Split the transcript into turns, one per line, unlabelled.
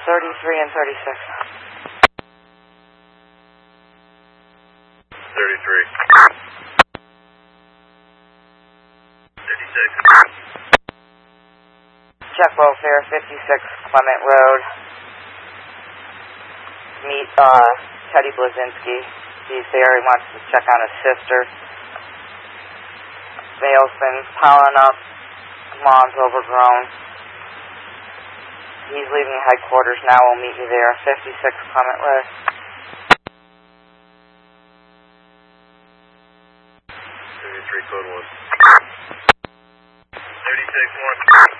33 and 36.
33. 56.
Check welfare, 56 Clement Road. Meet Teddy Blazinski. He's there. He wants to check on his sister. Male's been piling up. Mom's overgrown. He's leaving headquarters now. We'll meet you there. 56 Clement Road.
33 code 1. 36 1.